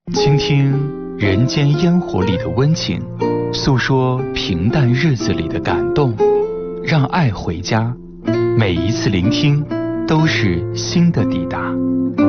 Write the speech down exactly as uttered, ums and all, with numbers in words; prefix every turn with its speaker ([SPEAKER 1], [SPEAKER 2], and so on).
[SPEAKER 1] 倾听人间烟火里的温情，诉说平淡日子里的感动，让爱回家。每一次聆听都是新的抵达。